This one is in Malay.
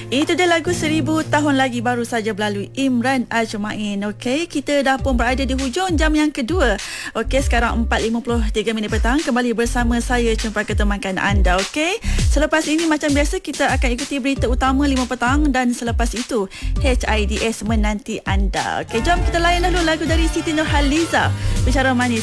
Itu dia lagu 1000 tahun lagi baru saja melalui Imran Ajmain. Okey, kita dah pun berada di hujung jam yang kedua. Okey, sekarang 4.53 minit petang. Kembali bersama saya Cempaka temankan anda. Okey, selepas ini macam biasa kita akan ikuti berita utama 5 petang dan selepas itu HIDS menanti anda. Okey, jom kita layan dulu lagu dari Siti Nurhaliza, Bicara Manis.